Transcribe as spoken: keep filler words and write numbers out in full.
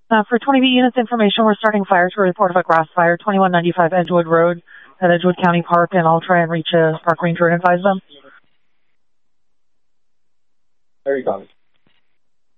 Uh, for twenty B units information, we're starting fire to report of a grass fire, twenty-one ninety-five Edgewood Road at Edgewood County Park, and I'll try and reach a park ranger and advise them. Very common.